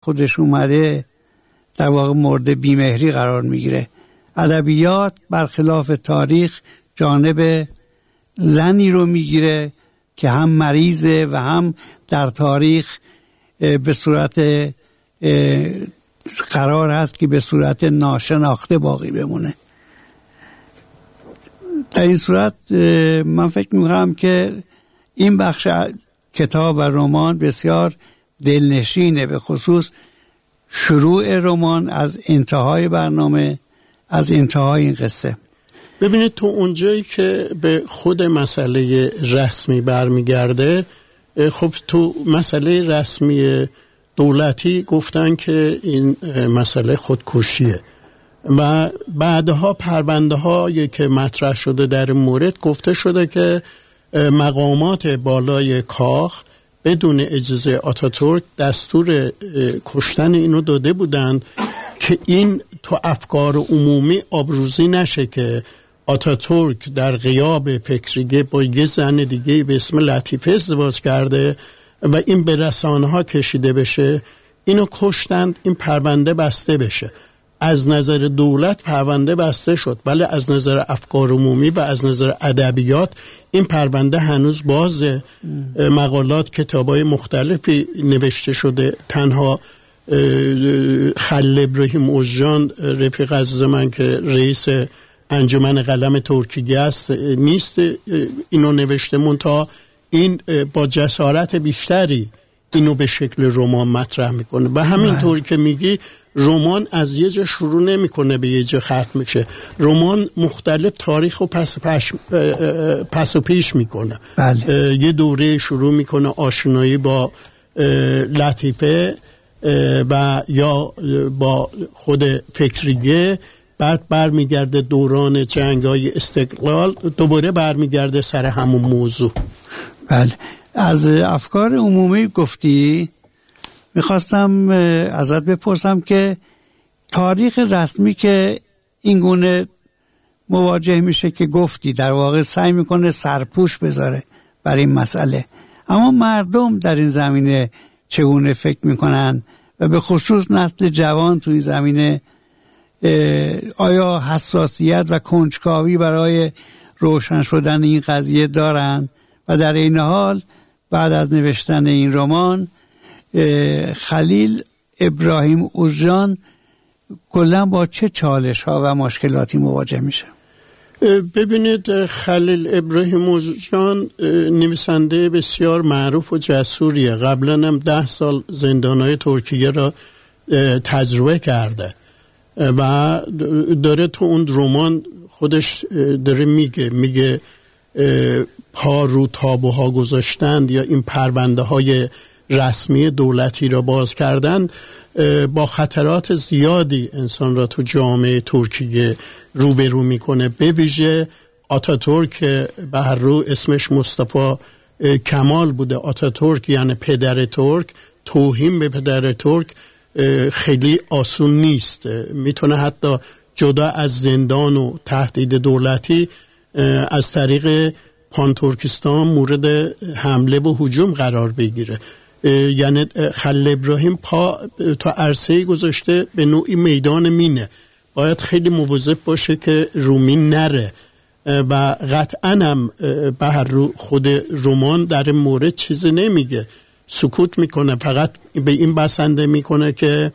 خودش اومده در واقع مورد بیمهری قرار میگیره. ادبیات برخلاف تاریخ جانب زنی رو میگیره که هم مریضه و هم در تاریخ به صورت قرار هست که به صورت ناشناخته باقی بمونه. در این صورت من فکر میکنم که این بخش کتاب و رمان بسیار دلنشینه، به خصوص شروع رمان از انتهای برنامه، از انتهای این قصه. ببینید تو اونجایی که به خود مسئله رسمی برمیگرده، خب تو مسئله رسمی دولتی گفتن که این مسئله خودکشیه و بعدها پرونده هایی که مطرح شده در مورد گفته شده که مقامات بالای کاخ بدون اجازه آتاتورک دستور کشتن اینو داده بودن که این تو افکار عمومی آبروزی نشه که آتاتورک در غیاب فکریگه با یه زن دیگه به اسم لطیفه ازدواج کرده و این به رسانه ها کشیده بشه. اینو کشتند، این پرونده بسته بشه. از نظر دولت پرونده بسته شد، ولی از نظر افکار عمومی و از نظر ادبیات این پرونده هنوز بازه. مقالات، کتابای مختلفی نوشته شده. تنها خلیل ابراهیم اوژجان رفیق عزیز من که رئیس انجمن قلم ترکیه است نیست اینو نوشته، منتها این با جسارت بیشتری اینو به شکل رمان مطرح میکنه و همینطور که میگی رمان از یه جا شروع نمیکنه به یه جا ختم میشه. رمان مختلف تاریخ و پس و پیش میکنه. یه دوره شروع میکنه آشنایی با لطیفه و یا با خود فکریگه، بعد برمیگرده دوران جنگ‌های استقلال، دوباره برمیگرده سر همون موضوع. بله، از افکار عمومی گفتی، میخواستم ازت بپرسم که تاریخ رسمی که این گونه مواجه میشه که گفتی در واقع سعی میکنه سرپوش بذاره بر این مسئله، اما مردم در این زمینه چگونه فکر میکنن و به خصوص نسل جوان توی زمینه آیا حساسیت و کنجکاوی برای روشن شدن این قضیه دارن؟ و در این حال بعد از نوشتن این رمان خلیل ابراهیم اوژجان کلا با چه چالش ها و مشکلاتی مواجه میشه؟ ببینید، خلیل ابراهیم اوژجان نویسنده بسیار معروف و جسوریه. قبلا هم 10 سال زندانهای ترکیه را تجربه کرده و داره تو اون رمان خودش داره میگه پا رو تابوها گذاشتند یا این پرونده های رسمی دولتی را باز کردن با خطرات زیادی انسان را تو جامعه ترکیه روبرو میکنه. به ویژه آتاتورک به هر رو اسمش مصطفی کمال بوده. آتاتورک یعنی پدر ترک. توهین به پدر ترک خیلی آسون نیست، میتونه حتی جدا از زندان و تهدید دولتی از طریق پانترکستان مورد حمله و هجوم قرار بگیره. یعنی خلیل ابراهیم پا تا عرصه‌ای گذاشته به نوعی میدان مینه، باید خیلی مواظب باشه که رو مین نره و قطعاً هم به هر رو خود رمان در مورد چیزی نمیگه، سکوت میکنه، فقط به این بسنده میکنه که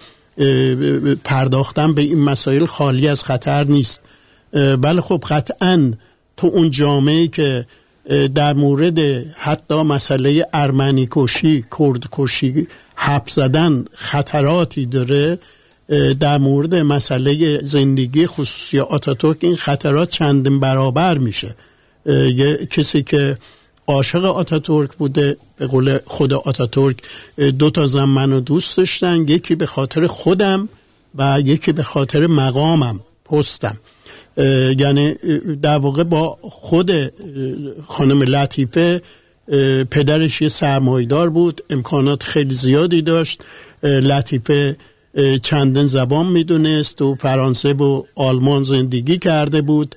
پرداختن به این مسائل خالی از خطر نیست. ولی خب قطعاً تو اون جامعه‌ای که در مورد حتی مسئله ارمنی کشی، کرد کشی حرف زدن خطراتی داره، در مورد مسئله زندگی خصوصی آتاتورک این خطرات چندین برابر میشه. یه کسی که عاشق آتاتورک بوده، به قول خود آتاتورک 2 زن منو دوست داشتن، یکی به خاطر خودم و یکی به خاطر مقامم، پستم. یعنی در واقع با خود خانم لطیفه، پدرش یه سرمایه‌دار بود، امکانات خیلی زیادی داشت. لطیفه چندین زبان میدونست و فرانسه و آلمان زندگی کرده بود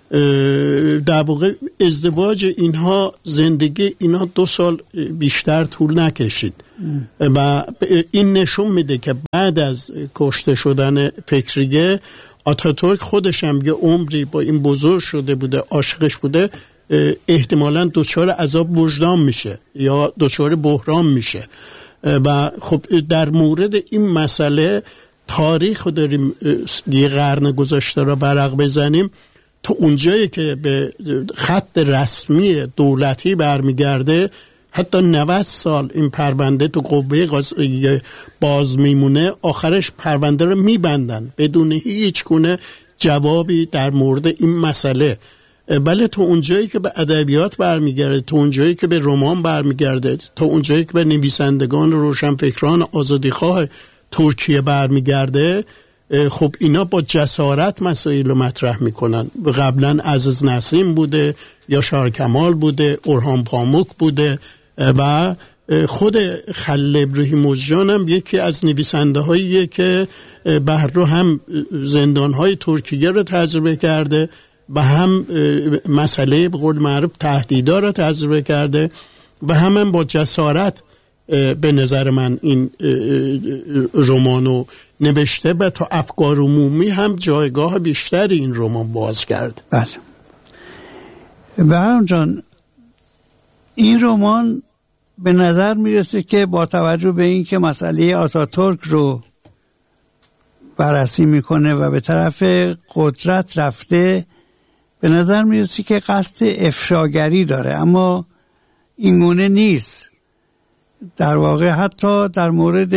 در واقع ازدواج اینها، زندگی اینها 2 سال بیشتر طول نکشید و این نشون میده که بعد از کشته شدن فکریه، آتاتورک خودش هم یه عمری با این بزرگ شده بوده، عاشقش بوده، احتمالاً دچار عذاب وجدان میشه یا دچار بحران میشه. و خب در مورد این مسئله تاریخ رو داریم یه قرن گذشته را ورق بزنیم، تو اونجایی که به خط رسمی دولتی برمیگرده حتی 90 سال این پرونده تو قوه قضاییه باز میمونه، آخرش پرونده رو میبندن بدون هیچ گونه جوابی در مورد این مسئله. بله تو اونجایی که به ادبیات برمیگرده، تو اونجایی که به رمان برمیگرده، تو اونجایی که به نویسندگان روشنفکران آزادیخواه ترکیه برمیگرده، خب اینا با جسارت مسائل رو مطرح میکنن. قبلا عزیز نسیم بوده، یاشار کمال بوده، اورهان پاموک بوده و خود خلیل ابراهیموزجان هم یکی از نویسنده هاییه که بهر رو هم زندان های ترکیه رو تجربه کرده و هم مسئله به قول معروف تهدیدا رو تجربه کرده و هم با جسارت به نظر من این رمانو نوشته و تا افکار عمومی هم جایگاه بیشتری این رمان باز کرد. بله بهرام جان، این رمان به نظر میرسه که با توجه به این که مسئله آتاتورک رو بررسی میکنه و به طرف قدرت رفته، به نظر میرسه که قصد افشاگری داره، اما این گونه نیست. در واقع حتی در مورد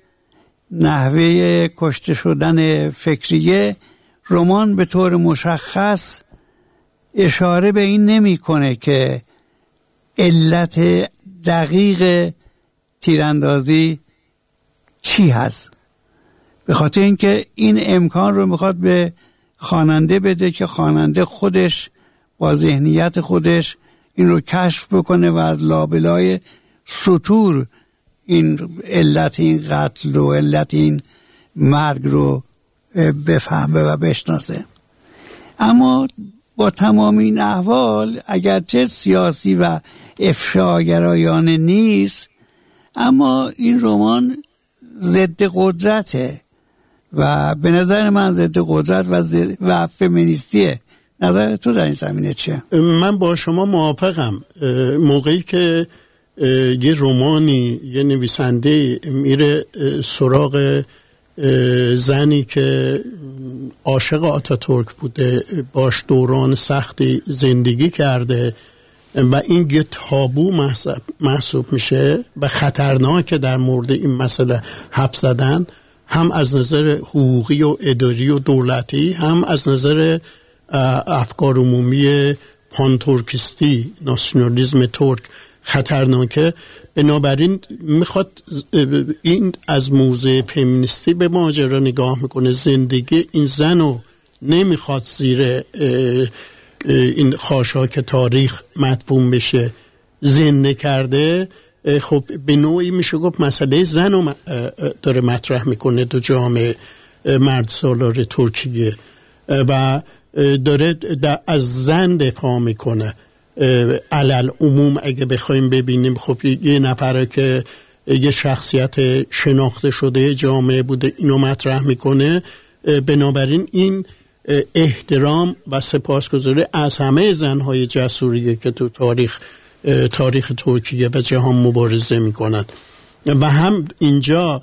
نحوه کشته شدن فکریه رمان به طور مشخص اشاره به این نمیکنه که علت دقیق تیراندازی چی هست، به خاطر اینکه این امکان رو میخواد به خواننده بده که خواننده خودش با ذهنیت خودش این رو کشف بکنه و از لابلای سطور این علت این قتل و علت این مرگ رو بفهمه و بشناسه. اما با تمام این احوال اگرچه سیاسی و افشاگرایانه نیست، اما این رمان ضد قدرته و به نظر من ضد قدرت و فمینیستیه. نظر تو در این زمینه چیه؟ من با شما موافقم. موقعی که یه رمانی، یه نویسنده میره سراغ زنی که عاشق آتاتورک بوده، باش دوران سختی زندگی کرده و این یه تابو محسوب میشه و خطرناکه در مورد این مسئله حرف زدن، هم از نظر حقوقی و اداری و دولتی، هم از نظر افکار عمومی پانتورکیستی، ناسیونالیسم ترک خطرناکه. بنابراین میخواد این از موضع فمینیستی به ماجرا نگاه میکنه. زندگی این زنو نمیخواد زیر این خاشاک تاریخ مدفون بشه، زنده کرده. خب به نوعی میشه گفت مسئله زنو داره مطرح میکنه تو جامعه مرد سالار ترکیه و داره از زن دفاع میکنه. علل عموم اگه بخوایم ببینیم، خب یه نفره که یه شخصیت شناخته شده جامعه بوده اینو مطرح میکنه. بنابراین این احترام و سپاسگزاری از همه زنهای جسوریه که تو تاریخ ترکیه و جهان مبارزه میکنن و هم اینجا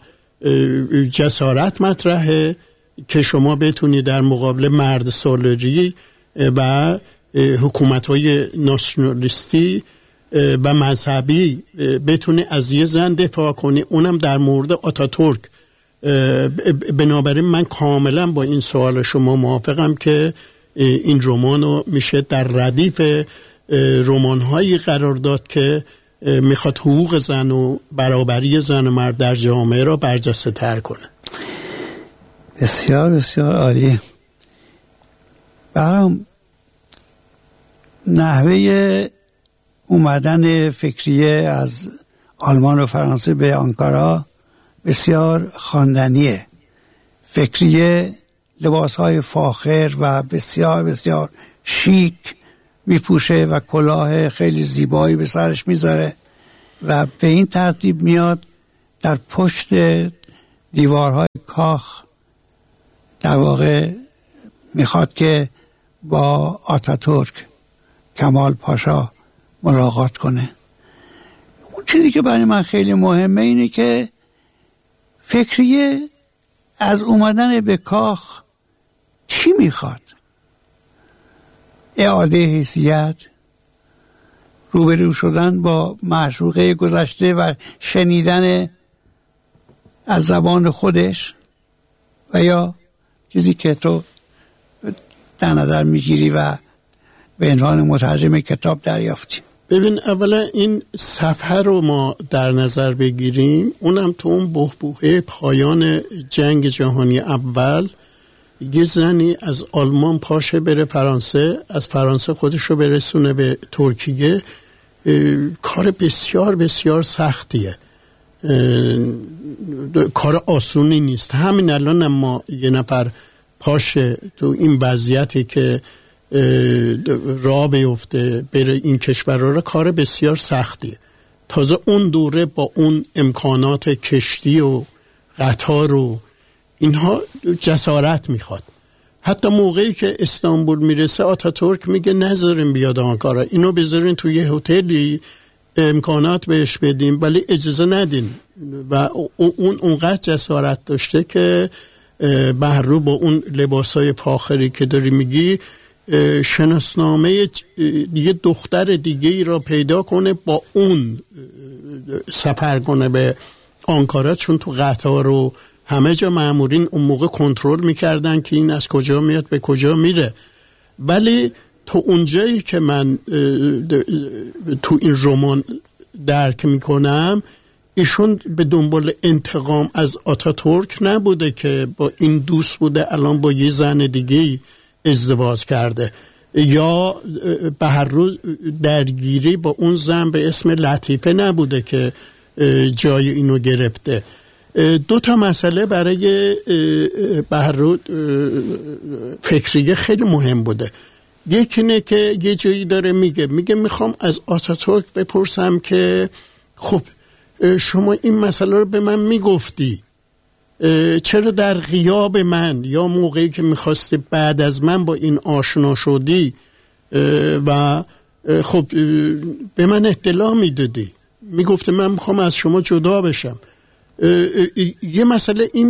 جسارت مطرحه که شما بتونی در مقابل مرد سالاری و حکومت‌های ناسیونالیستی و مذهبی بتونی از یه زن دفاع کنی، اونم در مورد آتاتورک. بنابراین من کاملا با این سوال شما موافقم که این رمانو میشه در ردیف رمان‌هایی قرار داد که میخواد حقوق زن و برابری زن و مرد در جامعه را برجسته تر کنه. بسیار بسیار عالی. برام نحوه اومدن فکریه از آلمان و فرانسه به آنکارا بسیار خواندنیه. فکریه لباسهای فاخر و بسیار بسیار شیک میپوشه و کلاه خیلی زیبایی به سرش میذاره و به این ترتیب میاد در پشت دیوارهای کاخ در واقع میخواد که با آتاتورک کمال پاشا ملاقات کنه. اون چیزی که برای من خیلی مهمه اینه که فکریه از اومدن به کاخ چی میخواد؟ اعاده حیثیت، روبرو شدن با معشوقه گذشته و شنیدن از زبان خودش، و یا چیزی که تو در نظر میگیری و به عنوان مترجم کتاب دریافتی؟ ببین، اولا این صفحه رو ما در نظر بگیریم، اونم تو اون بحبوحه پایان جنگ جهانی اول، یه زنی از آلمان پاشه بره فرانسه، از فرانسه خودش رو برسونه به ترکیه. کار بسیار بسیار سختیه، کار آسونی نیست. همین الان ما یه نفر پاشه تو این وضعیتی که راه بیفته بره این کشور رو، کار بسیار سختیه. تازه اون دوره با اون امکانات کشتی و قطار و اینها جسارت میخواد. حتی موقعی که استانبول میرسه آتاتورک میگه نذاریم بیاد آنکارا، اینو بذارین توی یه هتلی امکانات بهش بدیم ولی اجازه ندین. و اون اونقدر جسارت داشته که بهرو با اون لباسای فاخری که داری میگی شناسنامه یه دختر دیگه ای را پیدا کنه با اون سفر کنه به آنکارا، چون تو قطار و همه جا مامورین اون موقع کنترل میکردن که این از کجا میاد به کجا میره. ولی تو اونجایی که من تو این رمان درک میکنم، ایشون به دنبال انتقام از آتاتورک نبوده که با این دوست بوده الان با یه زن دیگه ازدواج کرده، یا به هر روز درگیری با اون زن به اسم لطیفه نبوده که جای اینو گرفته. دو تا مسئله برای به هر روز فکریه خیلی مهم بوده. یکی اینه که یه جایی داره میگه میخوام از آتاتورک بپرسم که خب شما این مسئله رو به من میگفتی، چرا در غیاب من یا موقعی که میخواستی بعد از من با این آشنا شدی و خب به من اطلاع میدادی، میگفتی من میخوام از شما جدا بشم. یه مسئله این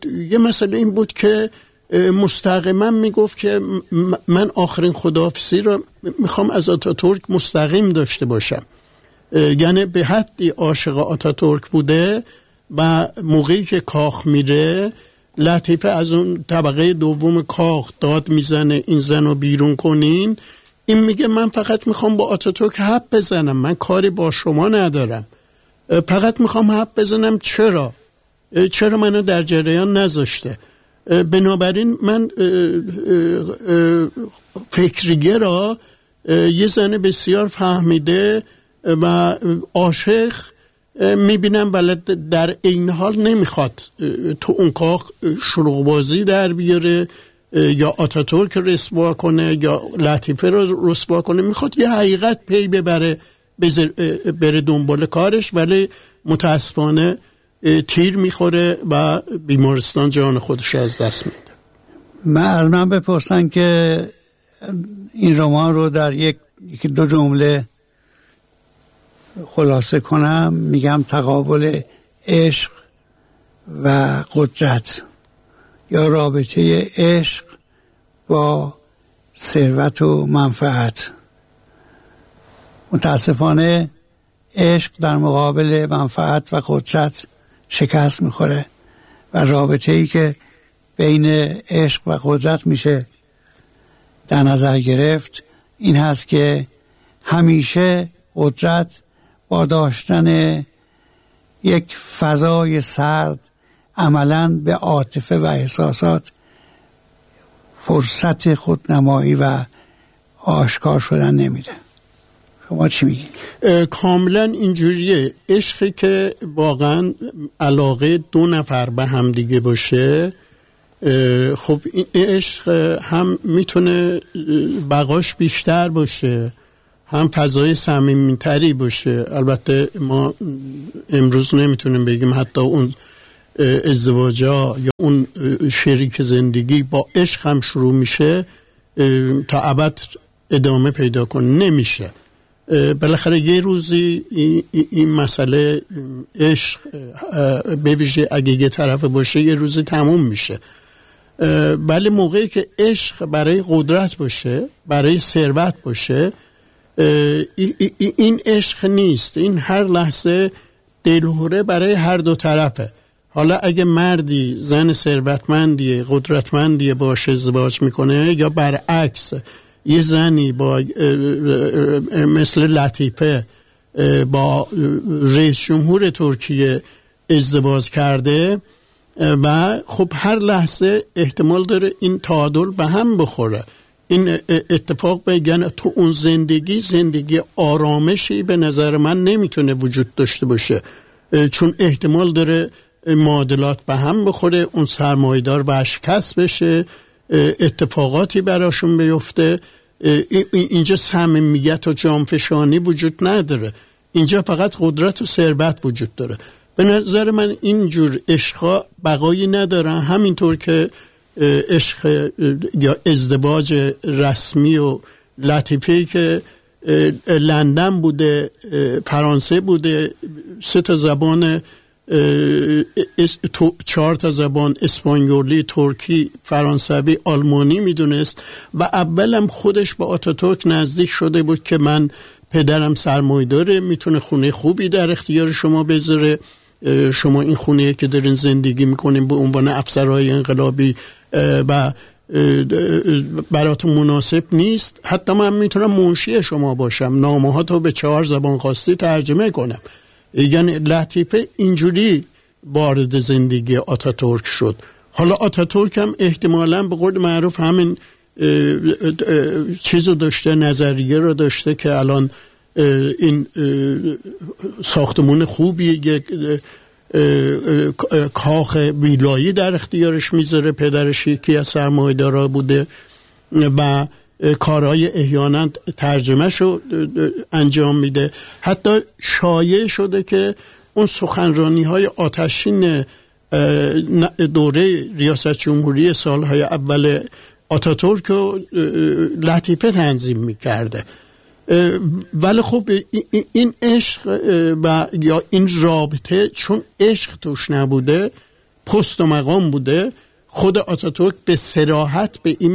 بود که مستقیما میگفت که من آخرین خداحافظی رو میخوام از آتاتورک مستقیم داشته باشم. یعنی به حدی عاشق آتاتورک بوده و موقعی که کاخ میره لطیفه از اون طبقه دوم کاخ داد میزنه این زن رو بیرون کنین، این میگه من فقط میخوام با آتاتورک حرف بزنم، من کاری با شما ندارم، فقط میخوام حرف بزنم چرا منو در جریان نذاشته. بنابراین من فکریه را یه زن بسیار فهمیده و عاشق میبینم، ولی در این حال نمیخواد تو اون کاخ شروعبازی در بیاره یا آتاتورک رسوا کنه یا لطیفه رو رسوا کنه، میخواد یه حقیقت پی ببره بره دنبال کارش، ولی متاسفانه تیر میخوره و بیمارستان جان خودش از دست میده. از من بپرسن که این رمان رو در یکی دو جمله خلاصه کنم، میگم تقابل عشق و قدرت یا رابطه عشق با ثروت و منفعت. متاسفانه عشق در مقابل منفعت و قدرت شکست میخوره و رابطه ای که بین عشق و قدرت میشه در نظر گرفت این هست که همیشه قدرت با داشتن یک فضای سرد عملاً به عاطفه و احساسات فرصت خودنمایی و آشکار شدن نمیده. شما چی میگی؟ کاملا اینجوریه. عشقی که واقعا علاقه دو نفر به هم دیگه باشه خب این عشق هم میتونه بقاش بیشتر باشه، هم فضای صمیمیتری باشه. البته ما امروز نمیتونیم بگیم حتی اون ازدواجا یا اون شریک زندگی با عشق هم شروع میشه تا ابد ادامه پیدا کنه، نمیشه. بالاخره یه روزی این مسئله عشق به ویژه اگه یه طرف باشه یه روزی تموم میشه. ولی موقعی که عشق برای قدرت باشه، برای ثروت باشه، این عشق نیست. این هر لحظه دلهوره برای هر دو طرفه. حالا اگه مردی زن ثروتمندی قدرتمندی باش ازدواج میکنه، یا برعکس یه زنی با مثل لطیفه با رئیس جمهور ترکیه ازدواج کرده، و خب هر لحظه احتمال داره این تعادل به هم بخوره. این اتفاق بگن تو اون زندگی آرامشی به نظر من نمیتونه وجود داشته باشه، چون احتمال داره معادلات به هم بخوره، اون سرمایه‌دار ورشکست بشه، اتفاقاتی براشون بیفته. اینجا صمیمیت و جانفشانی وجود نداره، اینجا فقط قدرت و ثروت وجود داره. به نظر من اینجور عشقا بقایی ندارن. همینطور که عشق یا ازدواج رسمی و لطیفه‌ای که لندن بوده، فرانسه بوده، 3 زبان، 4 زبان، اسپانیولی، ترکی، فرانسوی، آلمانی میدونست، و اولم خودش با آتاتورک نزدیک شده بود که من پدرم سرمایه‌داره، میتونه خونه خوبی در اختیار شما بذاره، شما این خونه که دارین زندگی میکنین به عنوان افسرهای انقلابی و براتون مناسب نیست، حتی من میتونم منشی شما باشم، نامه ها تو به 4 زبان خواستی ترجمه کنم. یعنی لطیفه اینجوری وارد زندگی آتاتورک شد. حالا آتاتورک هم احتمالاً به قول معروف همین چیزو داشته، نظریه رو داشته که الان این ساختمون خوبی، یک کاخ ویلایی در اختیارش میذاره، پدرش یکی از سرمایه‌دارا بوده و کارهای احیانا ترجمهشو انجام میده. حتی شایع شده که اون سخنرانی های آتشین دوره ریاست جمهوری سالهای اول آتاتورک رو لطیفه تنظیم میکرده. ولی خب این عشق و یا این رابطه چون عشق توش نبوده، پست و مقام بوده، خود آتاتورک به صراحت به این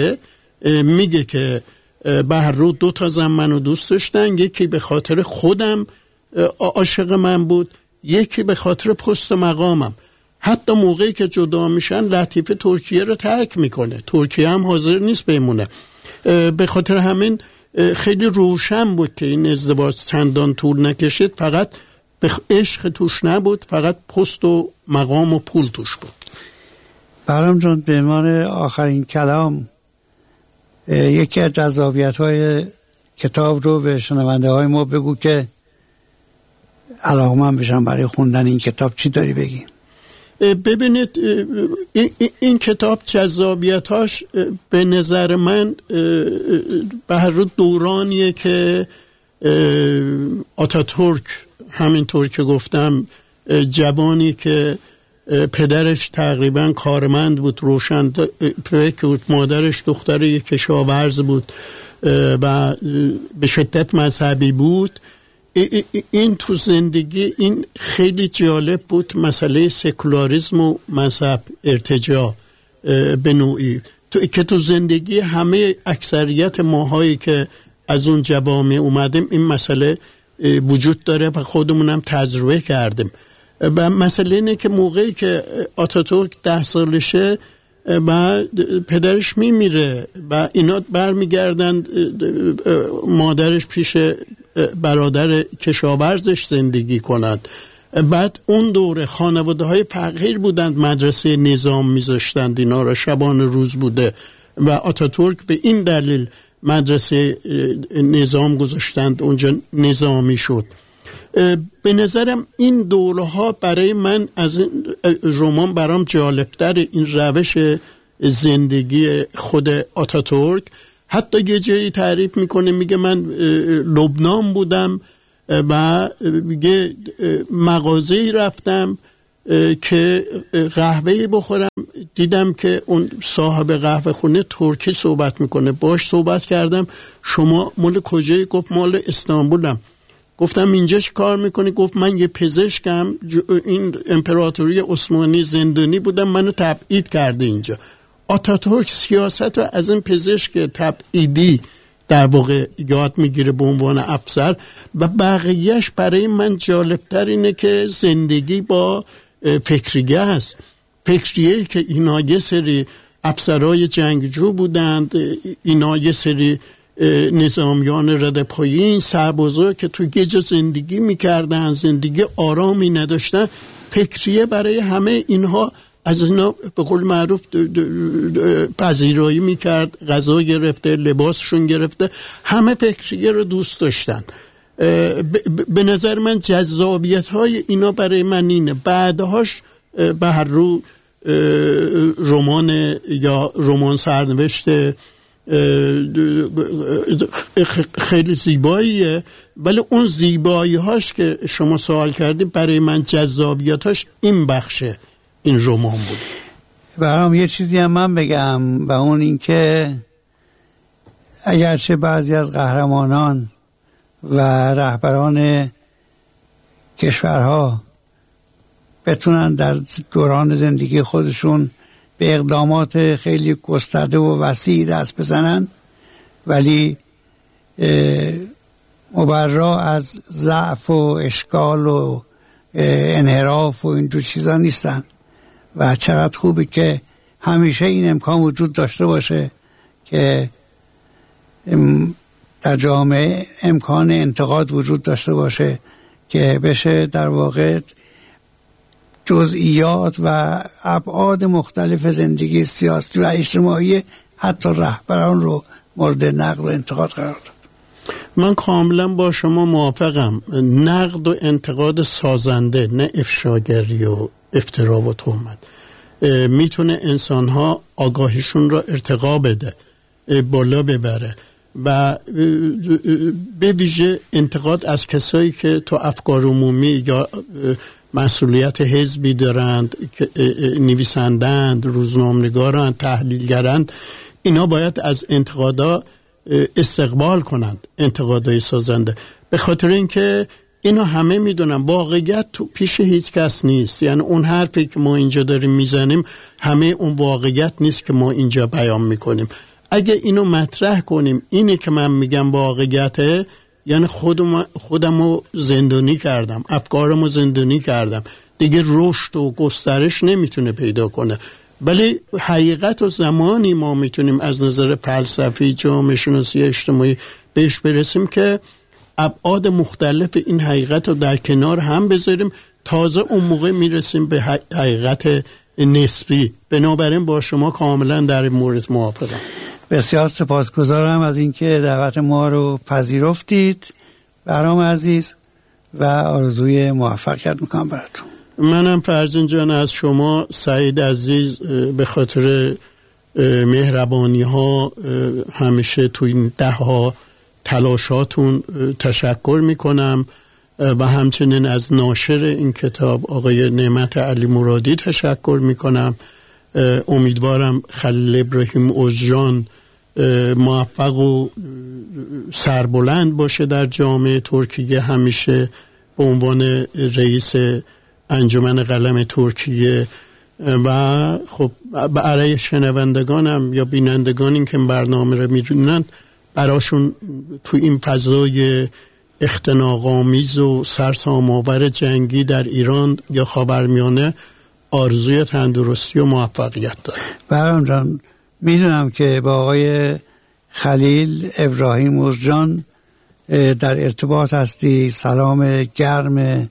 میگه که به هر رو 2 زن منو دوست داشتن، یکی به خاطر خودم عاشق من بود، یکی به خاطر پست و مقامم. حتی موقعی که جدا میشن لطیفه ترکیه رو ترک میکنه، ترکیه هم حاضر نیست بمونه. به خاطر همین خیلی روشن بود که این ازدواج چندان طول نکشید، فقط به عشق توش نبود، فقط پست و مقام و پول توش بود. برام جان، به عنوان آخرین کلام یکی از جذابیت‌های کتاب رو به شنونده های ما بگو که علاقه‌مند بشن برای خوندن این کتاب. چی داری بگی؟ ببینید این کتاب جذابیتاش به نظر من به هر رو دورانیه که آتاتورک، همینطور که گفتم، جوانی که پدرش تقریبا کارمند بود، روشن فکر بود، مادرش دختر یک کشاورز بود و به شدت مذهبی بود. این تو زندگی این خیلی جالب بود، مسئله سکولاریسم و مذهب ارتجاع به نوعی که تو زندگی همه اکثریت ماهایی که از اون جوامع اومدیم این مسئله وجود داره و خودمونم تجربه کردیم. و مسئله اینه که موقعی که آتاتورک 10 سالشه و پدرش میمیره و اینا برمیگردن، مادرش پیش برادر کشاورزش زندگی کنند. بعد اون دوره خانواده های فقیر بودند، مدرسه نظام میذاشتند اینا را، شبان روز بوده و آتاتورک به این دلیل مدرسه نظام گذاشتند، اونجا نظامی شد. به نظرم این دورها برای من از این رمان برام جالبتر، این روش زندگی خود آتاتورک. حتی یه جایی تعریف میکنه، میگه من لبنان بودم و میگه مغازه‌ای رفتم که قهوه‌ای بخورم، دیدم که اون صاحب قهوه خونه ترکی صحبت میکنه. باش صحبت کردم، شما مال کجایی؟ گفت مال استانبولم. گفتم اینجا چی کار میکنی؟ گفت من یه پزشکم، این امپراتوری عثمانی زندانی بودم، منو تبعید کرده اینجا. آتاتورک سیاست رو از این پزشک تبعیدی در واقع یاد میگیره به عنوان افسر، و بقیهش برای من جالبتر اینه که زندگی با فکریه است. فکریه که اینا یه سری افسرهای جنگجو بودند، اینا یه سری نظامیان رده پایین، سربازا که تو گیج زندگی میکردن، زندگی آرامی نداشتن. فکریه برای همه اینها از اینا به قول معروف پذیرایی میکرد، غذا گرفته، لباسشون گرفته، همه فکریه رو دوست داشتن. به نظر من جذابیت های اینا برای من اینه. بعدهاش به هر رو رمان یا رمان سرنوشت خیلی زیباییه، ولی اون زیبایی هاش که شما سوال کردیم برای من جذابیتاش این بخشه این رمان بود. برام یه چیزی هم من بگم، و اون این که اگرچه بعضی از قهرمانان و رهبران کشورها بتونن در دوران زندگی خودشون به اقدامات خیلی گسترده و وسیع دست بزنن، ولی مبرا از ضعف و اشکال و انحراف و اینجور چیزا نیستن. و چقدر خوبه که همیشه این امکان وجود داشته باشه که در جامعه امکان انتقاد وجود داشته باشه، که بشه در واقع جزئیات و ابعاد مختلف زندگی سیاسی و اجتماعی حتی رهبران رو مورد نقد و انتقاد قرار داد. من کاملا با شما موافقم. نقد و انتقاد سازنده، نه افشاگری و افترا و تهمت، میتونه انسانها آگاهیشون را ارتقا بده، بالا ببره. و به ویژه انتقاد از کسایی که تو افکار عمومی یا مسئولیت حزبی دارند، نویسندند، روزنامه‌نگارند، تحلیلگرند، اینا باید از انتقادا استقبال کنند، انتقادای سازنده. به خاطر اینکه اینا همه میدونن واقعیت تو پیش هیچ کس نیست. یعنی اون حرفی که ما اینجا داریم میزنیم همه اون واقعیت نیست که ما اینجا بیان میکنیم. اگه اینو مطرح کنیم، اینه که من میگم واقعیته، یعنی خودمو زندانی کردم، افکارمو زندانی کردم، دیگه رشد و گسترش نمیتونه پیدا کنه. ولی حقیقت و زمانی ما میتونیم از نظر فلسفی، جامعه شناسی اجتماعی بهش برسیم که ابعاد مختلف این حقیقت رو در کنار هم بذاریم، تازه اون موقع میرسیم به حقیقت نسبی. بنابراین با شما کاملا در این مورد موافقم. بسیار سپاسگزارم از اینکه دعوت ما رو پذیرفتید برام عزیز، و آرزوی موفقیت میکنم براتون. منم فرزین جان از شما سعید عزیز به خاطر مهربانی ها همیشه تو این دهها تلاشاتون تشکر میکنم، و همچنین از ناشر این کتاب آقای نعمت علی مرادی تشکر میکنم. امیدوارم خلیل ابراهیم اوزجان موفق و سربلند باشه در جامعه ترکیه، همیشه به عنوان رئیس انجمن قلم ترکیه. و خب برای شنوندگانم یا بینندگانی که برنامه رو می‌بینن، براشون تو این فضای اختناق‌آمیز و سرسام‌آور جنگی در ایران یا خاورمیانه آرزوی تندرستی و موفقیت دارم. برام جان، میدونم که با آقای خلیل ابراهیم اوزجان در ارتباط هستی. سلام گرم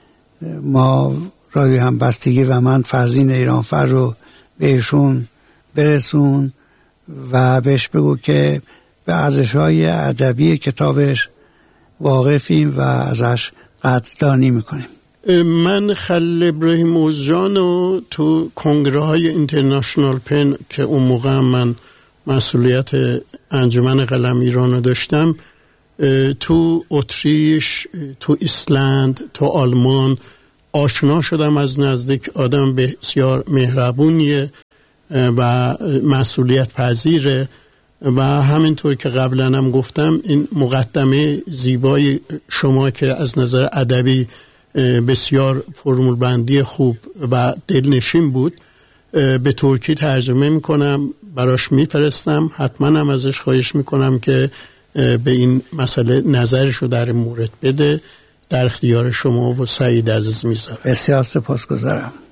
ما رادیو همبستگی و من فرزین ایرانفر رو بهشون برسون و بهش بگو که به ارزش‌های ادبی کتابش واقفیم و ازش قدردانی میکنیم. من خلیل ابراهیم اوزجان رو تو کنگره های اینترنشنال پن که اون موقع من مسئولیت انجمن قلم ایران رو داشتم، تو اتریش، تو ایسلند، تو آلمان آشنا شدم از نزدیک. آدم بسیار مهربونیه و مسئولیت پذیره و همینطور که قبلا هم گفتم این مقدمه زیبای شما که از نظر ادبی بسیار فرمول بندی خوب و دلنشین بود به ترکی ترجمه میکنم، براش میفرستم. حتما هم ازش خواهش میکنم که به این مسئله نظرشو در این مورد بده. در اختیار شما و سعید عزیز میذارم. بسیار سپاسگزارم.